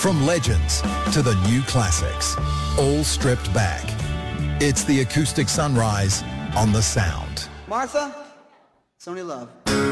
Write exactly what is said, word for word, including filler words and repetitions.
From legends to the new classics, all stripped back. It's the acoustic sunrise on The Sound. Martha, it's only love.